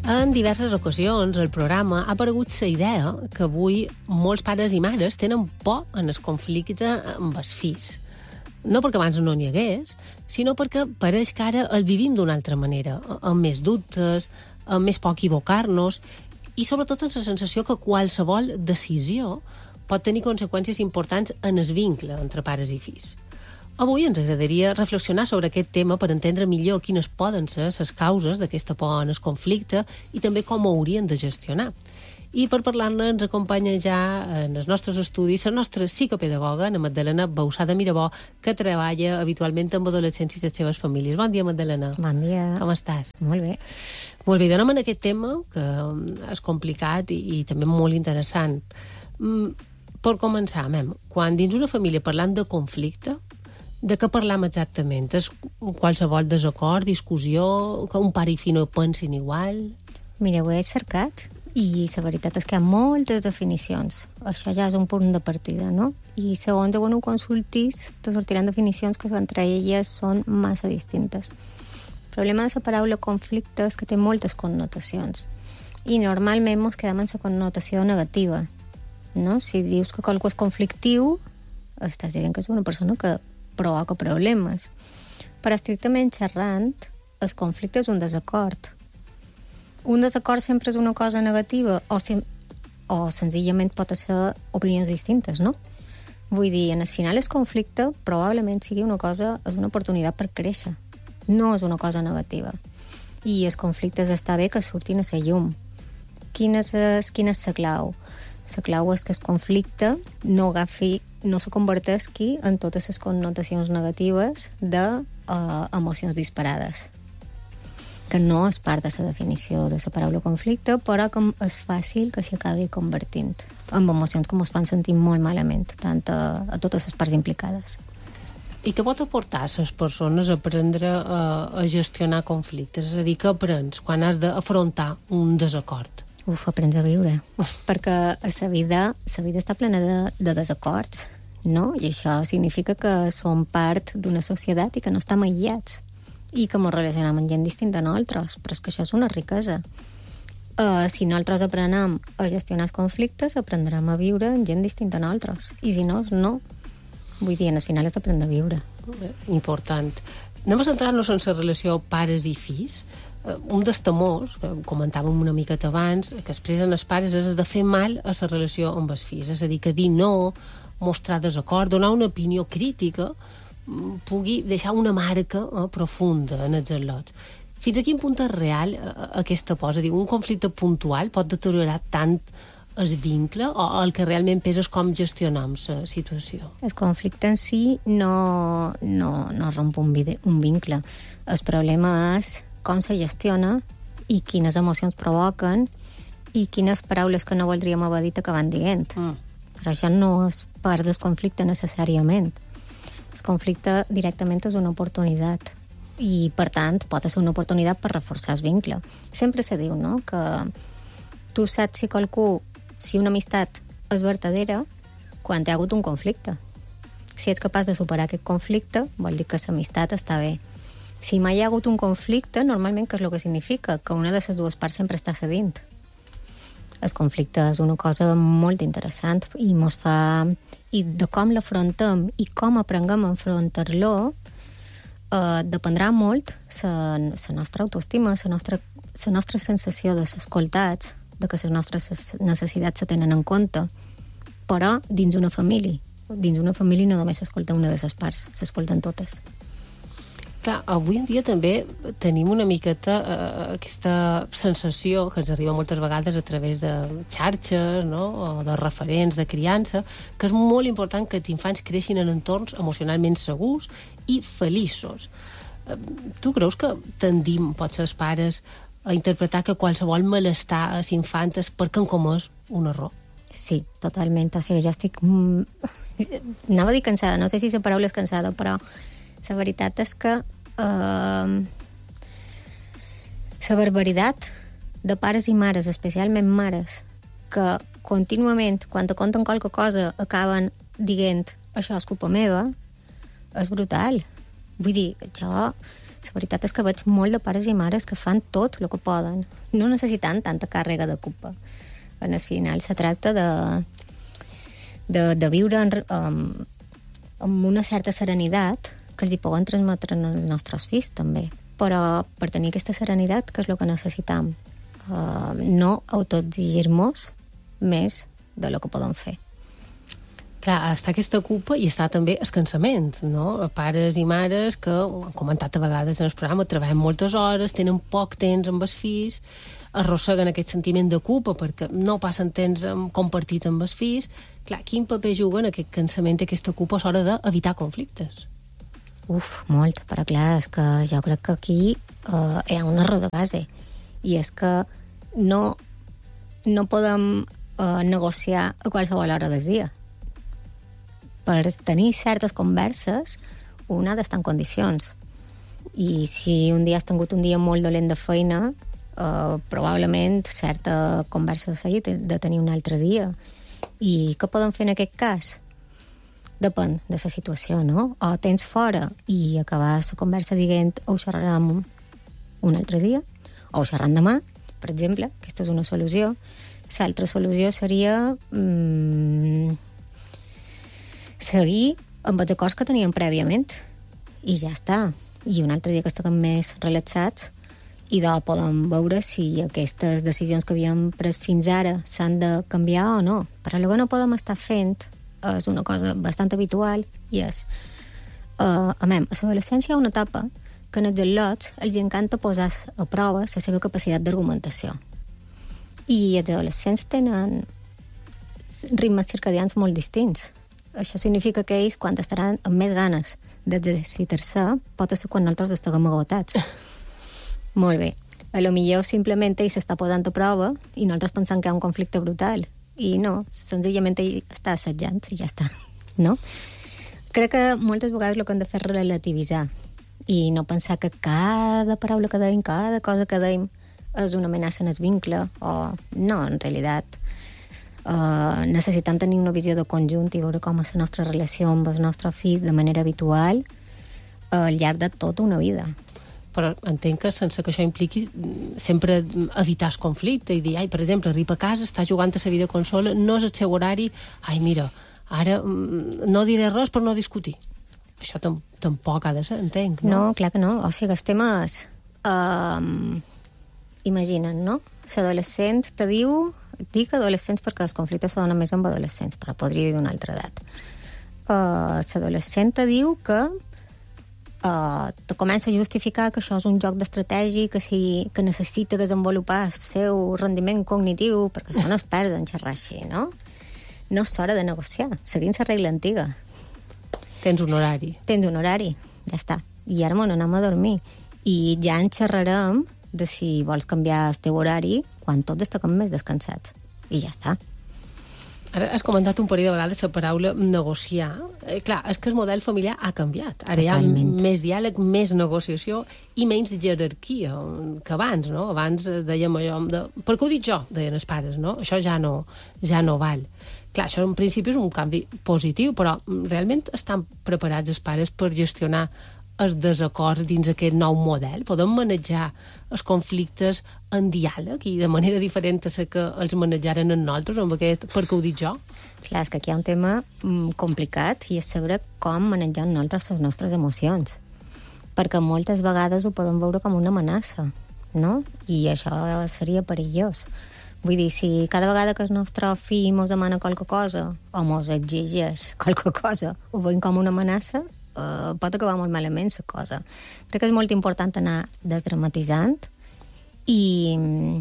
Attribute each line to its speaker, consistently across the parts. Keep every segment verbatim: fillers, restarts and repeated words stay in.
Speaker 1: En diverses ocasions, el programa ha aparegut la idea que avui molts pares i mares tenen por en el conflicte amb els fills. No perquè abans no n'hi hagués, sinó perquè pareix que ara el vivim d'una altra manera, amb més dubtes, amb més por a equivocar-nos, i sobretot amb la sensació que qualsevol decisió pot tenir conseqüències importants en el vincle entre pares i fills. Avui ens agradaria reflexionar sobre aquest tema per entendre millor quines poden ser les causes d'aquesta por en el conflicte i també com ho haurien de gestionar. I per parlar-ne ens acompanya ja en els nostres estudis la nostra psicopedagoga, Ana Magdalena Bausada Mirabó, que treballa habitualment amb adolescents i les seves famílies. Bon dia, Magdalena.
Speaker 2: Bon dia.
Speaker 1: Com estàs?
Speaker 2: Molt bé.
Speaker 1: Molt bé, donem en aquest tema, que és complicat i, i també molt interessant. Mm, per començar, mem, quan dins una família parlam de conflicte, de què parlam exactament? És qualsevol desacord, discussió, que un pare i fill no pensin igual?
Speaker 2: Mira, ho he cercat i la veritat és que hi ha moltes definicions. Això ja és un punt de partida, no? I segons on ho consultis, te sortiran definicions que entre elles són massa distintes. El problema de la paraula conflicte és que té moltes connotacions i normalment ens quedem en la connotació negativa, no? Si dius que qualcú és conflictiu, estàs dient que és una persona que provoca problemes. Però estrictament xerrant, el conflicte és un desacord. Un desacord sempre és una cosa negativa o, sem o senzillament pot ser opinions distintes, no? Vull dir, en el final el conflicte probablement sigui una cosa, és una oportunitat per créixer. No és una cosa negativa. I els conflictes està bé que surtin a la llum. Quina és, quina és la clau? La clau és que el conflicte no agafi no se converteixi en totes les connotacions negatives d'emocions uh, disparades, que no és part de la definició de la paraula conflicte, però que és fàcil que s'hi acabi convertint en emocions que ens fan sentir molt malament, tant a, a totes les parts implicades.
Speaker 1: I què pot aportar a les persones a aprendre a, a gestionar conflictes? És a dir, què aprens quan has d'afrontar un desacord?
Speaker 2: Uf, aprens a viure, perquè la vida, la vida està plena de, de desacords, no? I això significa que som part d'una societat i que no estem aïllats i que ens relacionem amb gent distinta a nosaltres, però és que això és una riquesa. Uh, si nosaltres aprenem a gestionar els conflictes, aprendrem a viure amb gent distinta a nosaltres, i si no, no. Vull dir, en el final és aprendre a viure.
Speaker 1: Important. Anem a centrar-nos en la relació pares i fills. Un dels temors, que comentàvem una miqueta abans, que expressen els pares és de fer mal a la relació amb els fills. És a dir, que dir no, mostrar desacord, donar una opinió crítica, pugui deixar una marca eh, profunda en els al·lots. Fins a quin punt és real eh, aquesta por? És a dir, un conflicte puntual pot deteriorar tant el vincle o el que realment pesa és com gestionam la situació?
Speaker 2: El conflicte en si no, no, no romp un, un vincle. El problema és com se gestiona i quines emocions provoquen i quines paraules que no voldríem haver dit acaben dient. Mm. Però això no és part del conflicte necessàriament. El conflicte directament és una oportunitat i, per tant, pot ser una oportunitat per reforçar el vincle. Sempre se diu, no?, que tu saps si qualcú, si una amistat és verdadera quan hi ha hagut un conflicte. Si ets capaç de superar aquest conflicte, vol dir que l'amistat està bé. Si mai hi ha hagut un conflicte, normalment què és el que significa? Que una de les dues parts sempre està cedint. El conflicte és una cosa molt interessant i mos fa... I de com l'afrontem i com aprenguem a enfrontar-lo eh, dependrà molt la nostra autoestima, la nostra, la nostra sensació de s'escoltats, de que les nostres necessitats se tenen en compte. Però dins una família, dins una família no només s'escolta una de les parts, s'escolten totes.
Speaker 1: Clar, avui en dia també tenim una miqueta eh, aquesta sensació que ens arriba moltes vegades a través de xarxes, no?, o de referents de criança, que és molt important que els infants creixin en entorns emocionalment segurs i feliços. Eh, tu creus que tendim, potser els pares, a interpretar que qualsevol malestar a l'infant és perquè han comès un error?
Speaker 2: Sí, totalment. O sigui, jo estic... Anava a dir cansada, no sé si la paraula és cansada, però la veritat és que eh, la barbaritat de pares i mares, especialment mares, que contínuament, quan te conten qualque cosa, acaben dient això és culpa meva, és brutal. Vull dir, jo La veritat és que veig molt de pares i mares que fan tot el que poden, no necessitant tanta càrrega de culpa. En el final se tracta de, de, de viure en, um, amb una certa serenitat que els hi poden transmetre als nostres fills, també. Però per tenir aquesta serenitat, que és el que necessitam? Uh, no autoexigir-nos més de lo que podem fer.
Speaker 1: Clar, està aquesta culpa i està també el cansament, no? Pares i mares que, ho han comentat a vegades en el programa, treballen moltes hores, tenen poc temps amb els fills, arrosseguen aquest sentiment de culpa perquè no passen temps compartit amb els fills. Clar, quin paper juguen aquest cansament i aquesta culpa a l'hora d'evitar conflictes?
Speaker 2: Uf, molt, però clar, és que jo crec que aquí uh, hi ha un error de base, i és que no, no podem uh, negociar a qualsevol hora del dia. Per tenir certes converses, un ha d'estar en condicions. I si un dia has tingut un dia molt dolent de feina, eh, probablement certa conversa s'hagi de tenir un altre dia. I què podem fer en aquest cas? Depèn de la situació, no? O tens fora i acabar la conversa dient ho xerrarem un altre dia, o ho xerram demà, per exemple. Aquesta és una solució. L'altra solució seria... Mmm, seguir amb els acords que teníem prèviament i ja està. I un altre dia que estiguem més relaxats i de podem veure si aquestes decisions que havíem pres fins ara s'han de canviar o no. Però el que no podem estar fent és una cosa bastant habitual i és uh, a mem, a l'adolescència hi ha una etapa que en els al·lots els encanta posar a prova la seva capacitat d'argumentació. I els adolescents tenen ritmes circadians molt distints. Això significa que ells, quan estaran amb més ganes d'exercitar-se, pot ser quan nosaltres estiguem agotats. Molt bé. A lo millor simplement ell s'està posant a prova i nosaltres pensem que hi ha un conflicte brutal. I no, senzillament ell està assetjant i ja està. No? Crec que moltes vegades el que hem de fer és relativitzar i no pensar que cada paraula que deim, cada cosa que deim és una amenaça en el vincle o no, en realitat... Uh, necessitant tenir una visió de conjunt i veure com és la nostra relació amb el nostre fill de manera habitual uh, al llarg de tota una vida.
Speaker 1: Però entenc que sense que això impliqui sempre evitar el conflicte i dir, ai, per exemple, arriba a casa, està jugant a la videoconsola, no és el seu horari, ai, mira, ara no diré res per no discutir. Això tam tampoc ha de ser, entenc, no?
Speaker 2: No, clar que no. O sigui, els temes... Uh, imagina't, no? L'adolescent te diu... Dic adolescents perquè els conflictes són només amb adolescents, però podria dir d'una altra edat. Uh, L'adolescent te diu que uh, te comença a justificar que això és un joc d'estratègia, que, si, que necessita desenvolupar el seu rendiment cognitiu, perquè són experts en xerrar així, no? No és hora de negociar, seguint la regla antiga.
Speaker 1: Tens un horari.
Speaker 2: Tens un horari, ja està. I ara m'ho anem a dormir. I ja en xerrarem de si vols canviar el teu horari quan tots estiguem més descansats. I ja està.
Speaker 1: Ara has comentat un parell de vegades la paraula negociar. Eh, clar, és que el model familiar ha canviat. Ara Totalment. Hi ha més diàleg, més negociació i menys jerarquia que abans, no? Abans dèiem allò de... Per què ho dic jo? Deien els pares, no? Això ja no, ja no val. Clar, això en principi és un canvi positiu, però realment estan preparats els pares per gestionar els desacords dins aquest nou model? Podem manejar els conflictes en diàleg i de manera diferent a la que els manejaren en nosaltres, amb aquest per què ho dic jo?
Speaker 2: Clar, és que aquí hi ha un tema complicat i és saber com manejar nosaltres les nostres emocions. Perquè moltes vegades ho podem veure com una amenaça, no? I això seria perillós. Vull dir, si cada vegada que el nostre fill mos demana qualque cosa o mos exigeix qualque cosa, ho veiem com una amenaça, Uh, pot acabar molt malament la cosa. Crec que és molt important anar desdramatitzant i,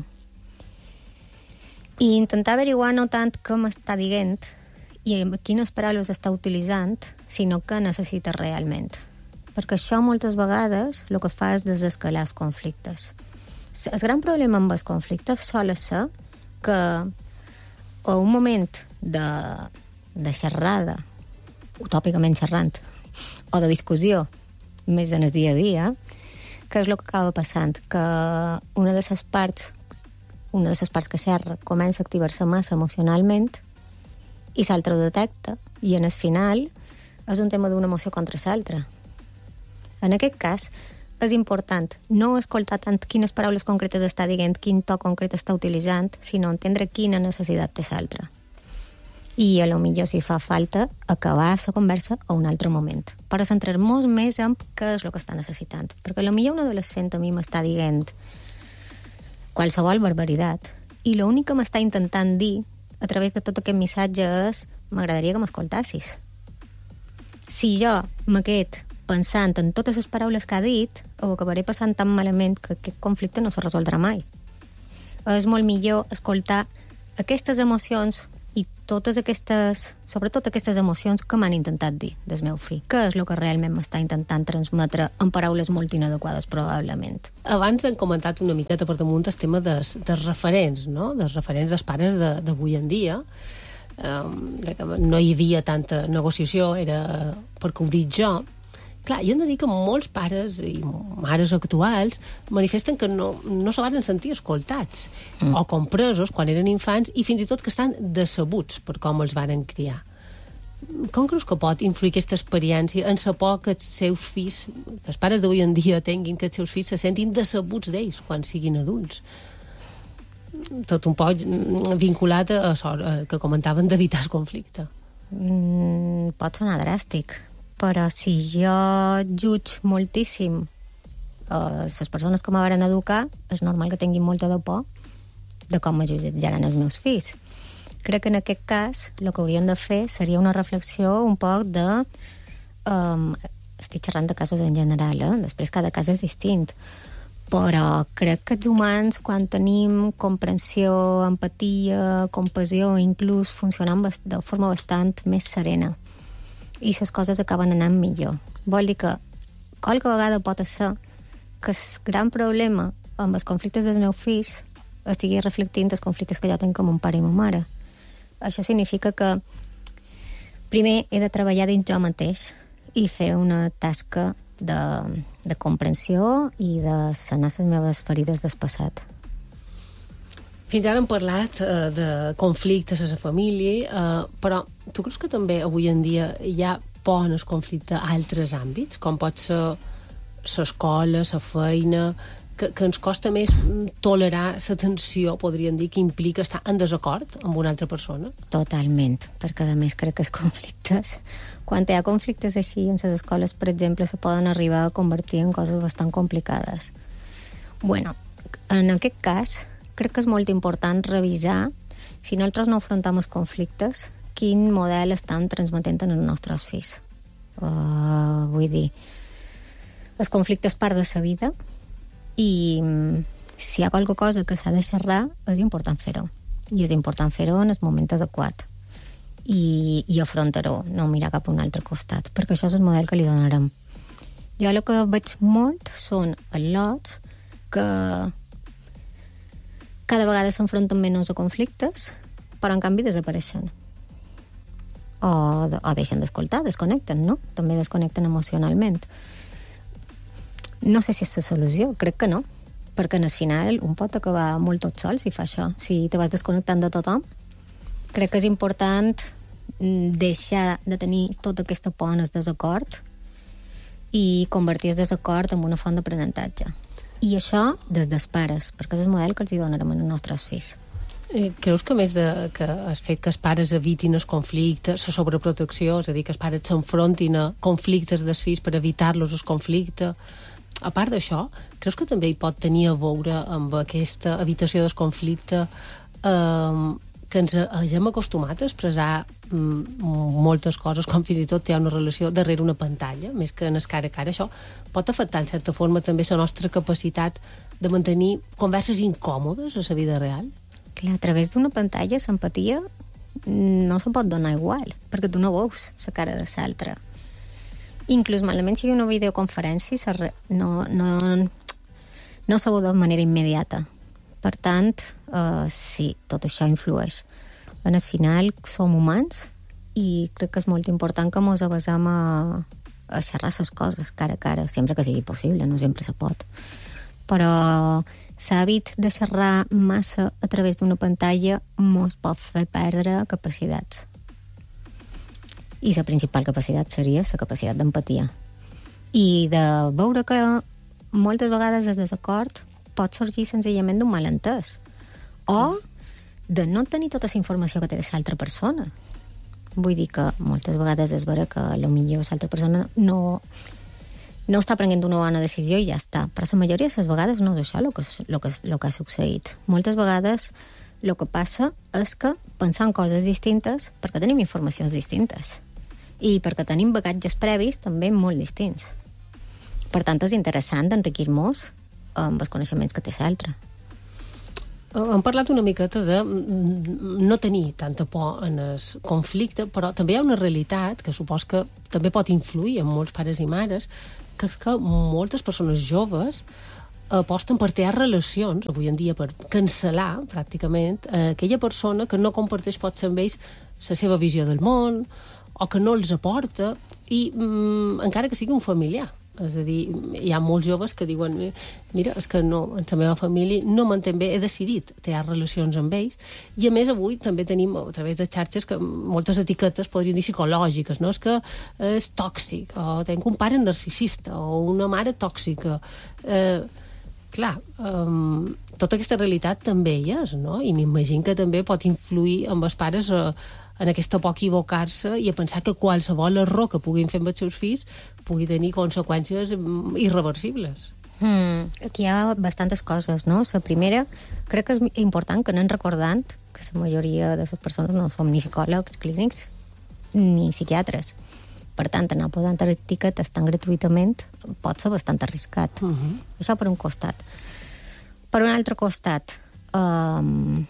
Speaker 2: i intentar averiguar no tant què m'està dient i quines paraules està utilitzant, sinó què necessita realment. Perquè això moltes vegades el que fa és desescalar els conflictes. El gran problema amb els conflictes sol ser que a un moment de, de xerrada, utòpicament xerrant, o de discussió més en el dia a dia, que és el que acaba passant, que una de les parts una de les parts que xerra comença a activar-se massa emocionalment i l'altra ho detecta, i en el final és un tema d'una emoció contra l'altra. En aquest cas, és important no escoltar tant quines paraules concretes està dient, quin to concret està utilitzant, sinó entendre quina necessitat té l'altre. I a lo millor si fa falta acabar la conversa a un altre moment, per a centrar-nos més en què és el que està necessitant. Perquè a lo millor un adolescent a mi m'està dient qualsevol barbaritat i l'únic que m'està intentant dir a través de tot aquest missatge és m'agradaria que m'escoltassis. Si jo me quedo pensant en totes les paraules que ha dit, ho acabaré passant tan malament que aquest conflicte no se resoldrà mai. És molt millor escoltar aquestes emocions i totes aquestes, sobretot aquestes emocions que m'han intentat dir del meu fill. Què és el que realment m'està intentant transmetre en paraules molt inadequades, probablement.
Speaker 1: Abans hem comentat una miqueta per damunt el tema dels, dels referents, no? Dels referents dels pares d'avui en dia. Um, que no hi havia tanta negociació, era perquè ho dic jo. Clar, jo hem de dir que molts pares i mares actuals manifesten que no, no se van sentir escoltats mm. o compresos quan eren infants i fins i tot que estan decebuts per com els varen criar. Com creus que pot influir aquesta experiència en la por que els seus fills, que els pares d'avui en dia tinguin, que els seus fills se sentin decebuts d'ells quan siguin adults? Tot un poc vinculat a això que comentaven d'evitar el conflicte.
Speaker 2: Mm, pot sonar dràstic, però si jo jutge moltíssim eh, les persones que m'hauran educar, és normal que tinguin molta de por de com me jutjaran els meus fills. Crec que en aquest cas el que hauríem de fer seria una reflexió un poc de... Um, estic xerrant de casos en general, eh? Després cada cas és distint, però crec que els humans, quan tenim comprensió, empatia, compassió, inclús funcionant de forma bastant més serena, i les coses acaben anant millor. Vol dir que qualque vegada pot ser que el gran problema amb els conflictes dels meus fills estigui reflectint els conflictes que jo tinc amb un pare i ma mare. Això significa que primer he de treballar dins jo mateix i fer una tasca de, de comprensió i de sanar les meves ferides del passat.
Speaker 1: Fins ara hem parlat eh, de conflictes a la família, eh, però tu creus que també avui en dia hi ha por en el conflicte a altres àmbits, com pot ser l'escola, la feina, que, que ens costa més tolerar la tensió, podríem dir, que implica estar en desacord amb una altra persona?
Speaker 2: Totalment, perquè a més crec que els conflictes, quan hi ha conflictes així en les escoles, per exemple, se poden arribar a convertir en coses bastant complicades. Bueno, en aquest cas, crec que és molt important revisar, si nosaltres no afrontem els conflictes, quin model estan transmetent en els nostres fills. Uh, vull dir, els conflictes part de la vida i si hi ha qualque cosa que s'ha de xerrar, és important fer-ho. I és important fer-ho en el moment adequat. I, i afrontar-ho, no mirar cap a un altre costat, perquè això és el model que li donarem. Jo el que veig molt són al·lots que cada vegada s'enfronten menys a conflictes, però en canvi desapareixen. O, o deixen d'escoltar, desconnecten, no? També desconnecten emocionalment. No sé si és la solució, crec que no, perquè en el final un pot acabar molt tot sol si fa això, si te vas desconnectant de tothom. Crec que és important deixar de tenir tota aquesta por en el desacord i convertir el desacord en una font d'aprenentatge. I això des dels pares, perquè és el model que els hi donarem als nostres fills.
Speaker 1: Creus que més de que el fet que els pares evitin els conflictes, la sobreprotecció, és a dir, que els pares s'enfrontin a conflictes dels fills per evitar-los el conflicte, a part d'això, creus que també hi pot tenir a veure amb aquesta evitació del conflicte eh, que ens hagem acostumat a expressar mm, moltes coses, com fins i tot hi ha una relació darrere una pantalla, més que en el cara a cara? Això pot afectar, en certa forma, també la nostra capacitat de mantenir converses incòmodes a la vida real?
Speaker 2: Clar, a través d'una pantalla l'empatia no se pot donar igual, perquè tu no veus la cara de l'altre. Inclús malament sigui una videoconferència, no, no, no se veu de manera immediata. Per tant, uh, sí, tot això influeix. En el final som humans i crec que és molt important que ens avasem a, a xerrar les coses cara a cara, sempre que sigui possible, no sempre se pot. Però l'hàbit de xerrar massa a través d'una pantalla ens pot fer perdre capacitats. I la principal capacitat seria la capacitat d'empatia. I de veure que moltes vegades el desacord pot sorgir senzillament d'un malentès o de no tenir tota la informació que té l'altra persona. Vull dir que moltes vegades és vera que potser l'altra persona no, no està prenent una bona decisió i ja està. Però la majoria de les vegades no és això el que, el que, el que ha succeït. Moltes vegades el que passa és que pensam coses distintes perquè tenim informacions distintes i perquè tenim bagatges previs també molt distints. Per tant, és interessant enriquir-nos amb els coneixements que té l'altre.
Speaker 1: Hem parlat una miqueta de no tenir tanta por en el conflicte, però també hi ha una realitat que supos que també pot influir en molts pares i mares, que és que moltes persones joves aposten per crear relacions, avui en dia per cancel·lar, pràcticament, aquella persona que no comparteix potser amb ells la seva visió del món, o que no els aporta, i mm, encara que sigui un familiar. És a dir, hi ha molts joves que diuen mira, és que no, en la meva família no m'entén bé, he decidit crear relacions amb ells, i a més avui també tenim a través de xarxes que moltes etiquetes podrien dir psicològiques, no? És que és tòxic, o tenc un pare narcisista, o una mare tòxica. Eh, clar, um, tota aquesta realitat també hi és, no? I m'imagino que també pot influir amb els pares eh, en aquesta por a equivocar-se i a pensar que qualsevol error que puguin fer amb els seus fills pugui tenir conseqüències irreversibles.
Speaker 2: Hmm, aquí hi ha bastantes coses, no? La primera, crec que és important que anem recordant que la majoria de les persones no som ni psicòlegs clínics ni psiquiatres. Per tant, anar posant etiquetes tan gratuïtament pot ser bastant arriscat. Uh-huh. Això per un costat. Per un altre costat, um,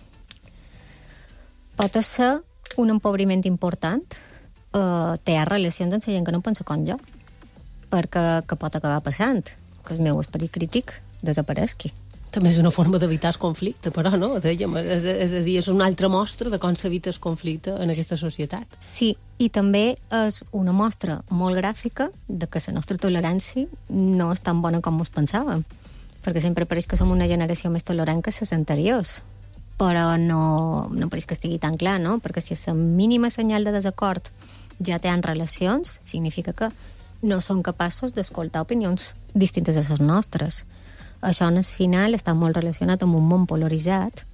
Speaker 2: pot ser un empobriment important uh, té relacions amb la gent que no pensa com jo, perquè que pot acabar passant que el meu esperit crític desapareixi.
Speaker 1: També és una forma d'evitar el conflicte, però, no? Dèiem, és, és a dir, és una altra mostra de com s'evita el conflicte en aquesta societat.
Speaker 2: Sí, i també és una mostra molt gràfica de que la nostra tolerància no és tan bona com ens pensàvem, perquè sempre pareix que som una generació més tolerant que les anteriors, però no, no pareix que estigui tan clar, no? Perquè si la mínima senyal de desacord ja tenen relacions, significa que no són capaços d'escoltar opinions distintes de les nostres. Això, en el final, està molt relacionat amb un món polaritzat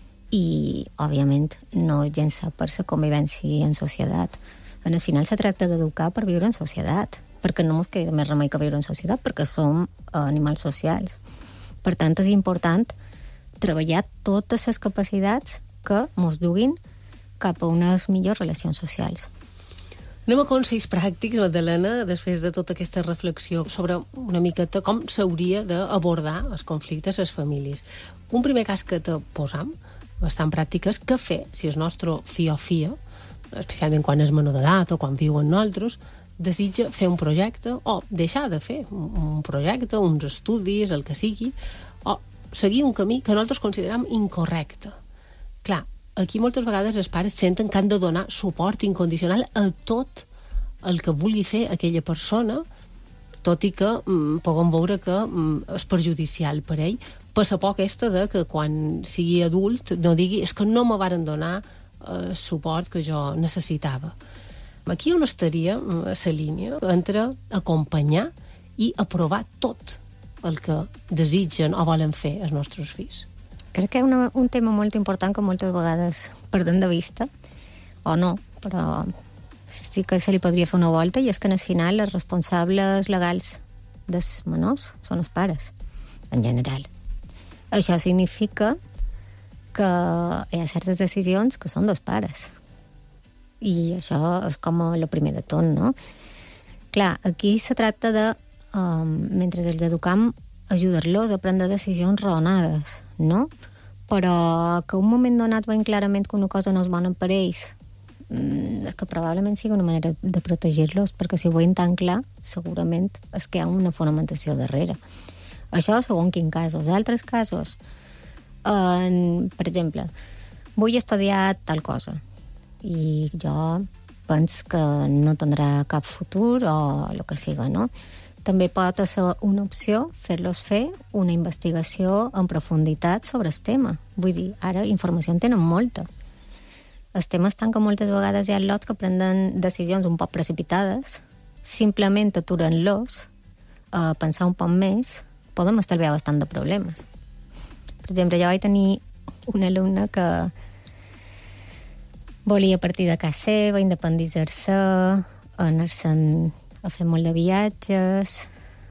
Speaker 2: i, òbviament, no és gens per la convivència en societat. En el final se tracta d'educar per viure en societat, perquè no ens queda més remei que viure en societat, perquè som animals socials. Per tant, és important treballar totes les capacitats que ens duguin cap a unes millors relacions socials.
Speaker 1: Anem a consells pràctics, Magdalena, després de tota aquesta reflexió sobre una miqueta com s'hauria d'abordar els conflictes a les famílies. Un primer cas que te posam, bastant pràctic, és què fer si el nostre fill o filla, especialment quan és menor d'edat o quan viu amb nosaltres, desitja fer un projecte o deixar de fer un projecte, uns estudis, el que sigui, o seguir un camí que nosaltres considerem incorrecte. Clar, aquí moltes vegades els pares senten que han de donar suport incondicional a tot el que vulgui fer aquella persona, tot i que mm, puguem veure que mm, és perjudicial per ell, per la por aquesta de que quan sigui adult no digui és que no me varen donar el eh, suport que jo necessitava. Aquí on estaria la línia entre acompanyar i aprovar tot el que desitgen o volen fer els nostres fills?
Speaker 2: Crec que és una, un tema molt important que moltes vegades perdem de vista, o no, però sí que se li podria fer una volta, i és que al final els responsables legals dels menors són els pares, en general. Això significa que hi ha certes decisions que són dels pares. I això és com el primer de tot, no? Clar, aquí se tracta de, um, mentre els educam, ajudar-los a prendre decisions raonades, no? Però que un moment donat veiem clarament que una cosa no és bona per ells, és que probablement sigui una manera de protegir-los, perquè si ho veiem tan clar, segurament és que hi ha una fonamentació darrere. Això segons quin casos. Altres casos, en, per exemple, vull estudiar tal cosa, i jo penso que no tindrà cap futur o el que siga, no? També pot ser una opció fer-los fer una investigació en profunditat sobre el tema. Vull dir, ara informació en tenen molta. El tema és tant que moltes vegades hi ha lots que prenen decisions un poc precipitades, simplement aturen-los a pensar un poc més, podem estalviar bastant de problemes. Per exemple, jo vaig tenir una alumna que volia partir de casa seva, independitzar-se, anar-se'n a fer molt de viatges.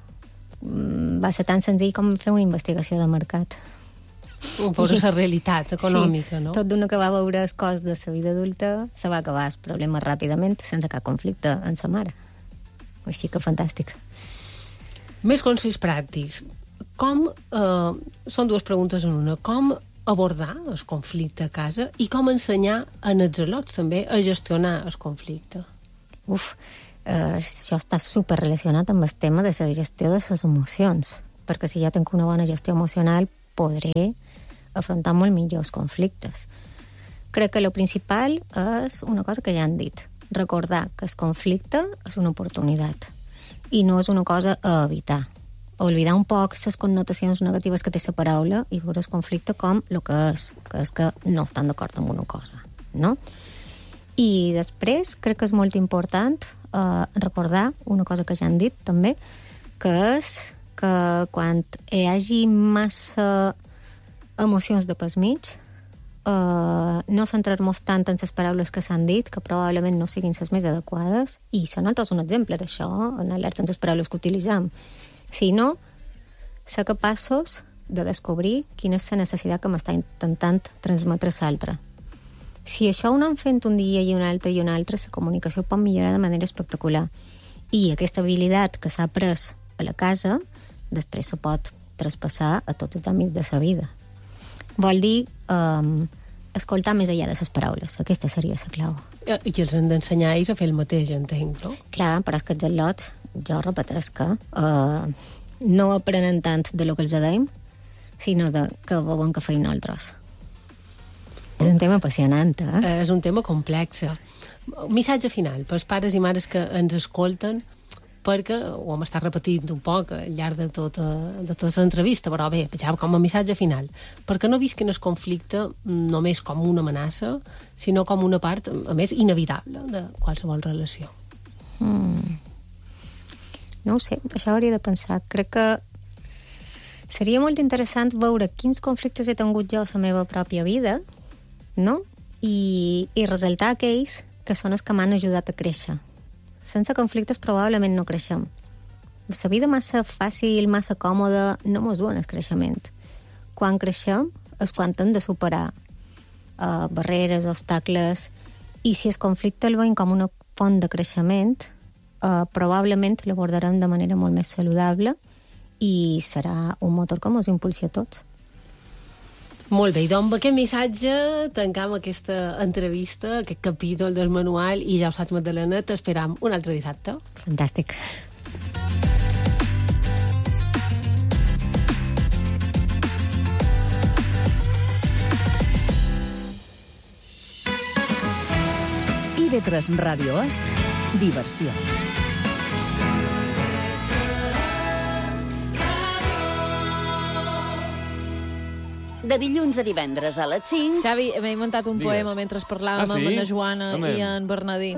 Speaker 2: Va ser tan senzill com fer una investigació de mercat.
Speaker 1: Veure la realitat econòmica,
Speaker 2: sí,
Speaker 1: no?
Speaker 2: Tot d'una que va veure el cost de la vida adulta, se va acabar el problema ràpidament, sense cap conflicte amb sa mare. Així que fantàstic.
Speaker 1: Més consells pràctics. Com, eh, són dues preguntes en una. Com abordar el conflicte a casa i com ensenyar en els al·lots també a gestionar el conflicte?
Speaker 2: Uf, eh, això està superrelacionat amb el tema de la gestió de les emocions, perquè si jo tinc una bona gestió emocional podré afrontar molt millor els conflictes. Crec que el principal és una cosa que ja han dit, recordar que el conflicte és una oportunitat i no és una cosa a evitar. Oblidar un poc les connotacions negatives que té la paraula i veure el conflicte com el que és, que és que no estan d'acord amb una cosa, no? I després crec que és molt important eh, recordar una cosa que ja han dit també, que és que quan hi hagi massa emocions de pas mig, eh, no centrar-nos tant en les paraules que s'han dit, que probablement no siguin les més adequades, i ser nosaltres un exemple d'això, en alerta en les paraules que utilitzem, sinó ser capaços de descobrir quina és la necessitat que m'està intentant transmetre l'altre. Si això ho anem fent un dia i un altre i un altre, la comunicació pot millorar de manera espectacular. I aquesta habilitat que s'ha après a la casa, després se pot traspassar a tots els àmbits de la vida. Vol dir um, escoltar més enllà de les paraules. Aquesta seria la clau.
Speaker 1: I els hem d'ensenyar ells a fer el mateix, entenc, no?
Speaker 2: Clar, però és que els al·lots, jo repeteix que uh, no aprenen tant de lo que els deim, sinó de que veuen que feim nosaltres. És un tema apassionant, eh?
Speaker 1: eh? És un tema complex. Un missatge final pels pares i mares que ens escolten, perquè ho hem estat repetint un poc al llarg de tota, de tota l'entrevista, però bé, ja com a missatge final, perquè no visquin el conflicte només com una amenaça, sinó com una part, a més, inevitable de qualsevol relació.
Speaker 2: Mm. No ho sé, això hauria de pensar. Crec que seria molt interessant veure quins conflictes he tingut jo a la meva pròpia vida, no? I, i resaltar aquells que són els que m'han ajudat a créixer. Sense conflictes probablement no creixem. La vida massa fàcil, massa còmoda, no mos duen el creixement. Quan creixem és quan hem de superar uh, barreres, obstacles, i si el conflicte el veiem com una font de creixement, uh, probablement l'abordarem de manera molt més saludable i serà un motor que mos impulsi a tots.
Speaker 1: Molt bé, i doncs amb aquest missatge tancam aquesta entrevista, aquest capítol del manual, i ja ho saps, Magdalena, t'esperam un altre dissabte.
Speaker 2: Fantàstic.
Speaker 3: I ve tres Ràdio és diversió.
Speaker 4: De dilluns a divendres a les cinc...
Speaker 5: Xavi, m'he inventat un
Speaker 6: Digues.
Speaker 5: poema mentre parlàvem
Speaker 6: Ah, sí?
Speaker 5: amb en Joana
Speaker 6: Anem.
Speaker 5: i en Bernadí.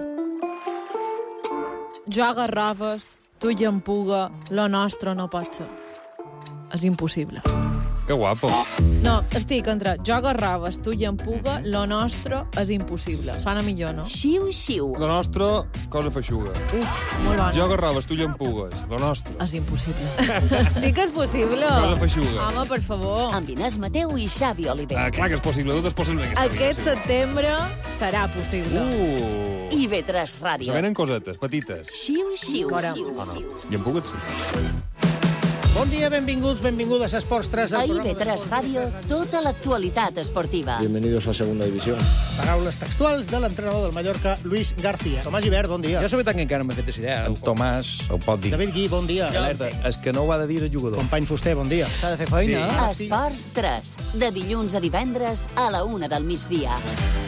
Speaker 5: Jo agarraves, tu i en puga, lo nostre no pot ser. És impossible.
Speaker 6: Que guapo.
Speaker 5: No, estic entre jo agarraves, tu i en puga, lo nostre és impossible. Sona millor, no?
Speaker 4: Xiu, xiu.
Speaker 6: La nostra, cosa feixuga.
Speaker 5: Uf, molt bona.
Speaker 6: Jo agarraves, tu llampugues. La nostra.
Speaker 5: És impossible. Sí que és possible.
Speaker 6: Cosa feixuga.
Speaker 5: Home, per favor.
Speaker 4: Amb Inés Mateu i Xavi Oliver.
Speaker 6: Ah, clar que és possible, tot és possible. en aquesta
Speaker 5: Aquest
Speaker 6: vida,
Speaker 5: setembre serà possible.
Speaker 6: sí. Uh,
Speaker 4: I ve tres Ràdio.
Speaker 6: se venen cosetes, petites.
Speaker 4: Xiu, xiu.
Speaker 5: Fora.
Speaker 6: Oh, no. Llampugues, sí.
Speaker 7: Bon dia, benvinguts, benvingudes a Esports tres.
Speaker 4: A I V tres Ràdio, tota l'actualitat esportiva.
Speaker 8: Bienvenidos a Segunda División.
Speaker 7: Paraules textuals de l'entrenador del Mallorca, Luis García. Tomàs Gibert, bon dia.
Speaker 9: Jo la veritat que encara m'he fet aquesta idea.
Speaker 8: En Tomàs ho pot dir.
Speaker 7: David Gui, bon dia.
Speaker 8: Alerta, és que no ho ha de dir el jugador.
Speaker 7: Company Fuster, bon dia.
Speaker 9: S'ha de fer feina.
Speaker 7: Sí.
Speaker 4: Esports tres, de dilluns a divendres a la una del migdia.